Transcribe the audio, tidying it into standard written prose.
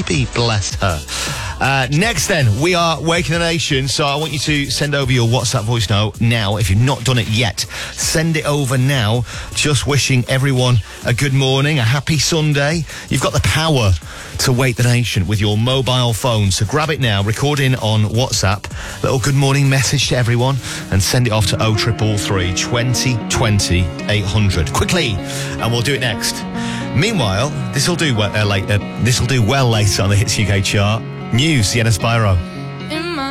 baby, bless her. Next then, we are Waking the Nation, so I want you to send over your WhatsApp voice note now. If you've not done it yet, send it over now. Just wishing everyone a good morning, a happy Sunday. You've got the power to Wake the Nation with your mobile phone, so grab it now, record in on WhatsApp, little good morning message to everyone, and send it off to 0333 2020 800. Quickly, and we'll do it next. Meanwhile, this will do well later on the Hits UK chart. News, Sienna Spyro.